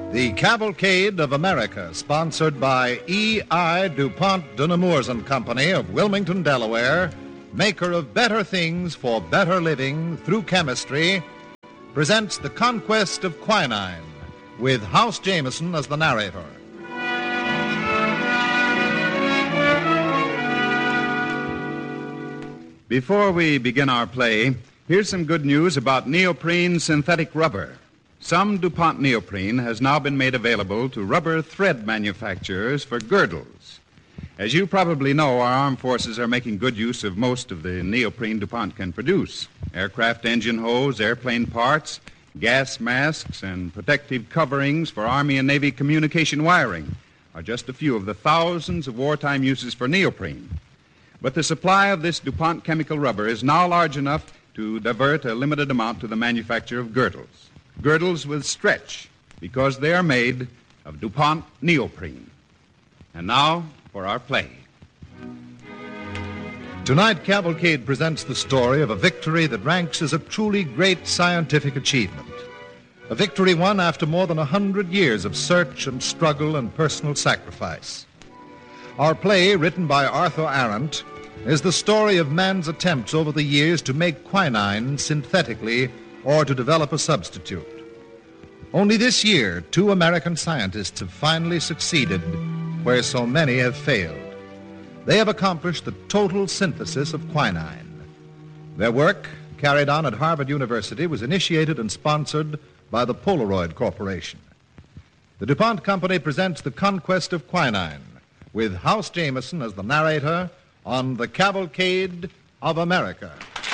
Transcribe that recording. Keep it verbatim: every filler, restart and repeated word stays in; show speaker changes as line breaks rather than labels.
The Cavalcade of America, sponsored by E I. DuPont de Nemours and Company of Wilmington, Delaware, maker of better things for better living through chemistry, presents The Conquest of Quinine with House Jameson as the narrator.
Before we begin our play, here's some good news about neoprene synthetic rubber. Some DuPont neoprene has now been made available to rubber thread manufacturers for girdles. As you probably know, our armed forces are making good use of most of the neoprene DuPont can produce. Aircraft engine hose, airplane parts, gas masks, and protective coverings for Army and Navy communication wiring are just a few of the thousands of wartime uses for neoprene. But the supply of this DuPont chemical rubber is now large enough to divert a limited amount to the manufacture of girdles. Girdles with stretch, because they are made of DuPont neoprene. And now for our play.
Tonight, Cavalcade presents the story of a victory that ranks as a truly great scientific achievement. A victory won after more than a hundred years of search and struggle and personal sacrifice. Our play, written by Arthur Arendt, is the story of man's attempts over the years to make quinine synthetically or to develop a substitute. Only this year, two American scientists have finally succeeded where so many have failed. They have accomplished the total synthesis of quinine. Their work, carried on at Harvard University, was initiated and sponsored by the Polaroid Corporation. The DuPont Company presents The Conquest of Quinine, with House Jameson as the narrator on The Cavalcade of America.